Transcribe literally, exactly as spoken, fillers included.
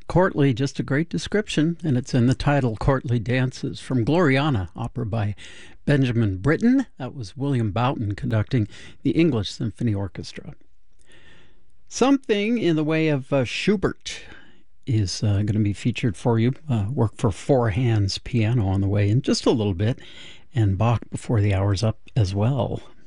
Courtly, just a great description, and it's in the title, Courtly Dances, from Gloriana, opera by Benjamin Britten. That was William Boughton conducting the English Symphony Orchestra. Something in the way of uh, Schubert is uh, going to be featured for you. Uh, work for four hands piano on the way in just a little bit, and Bach before the hour's up as well.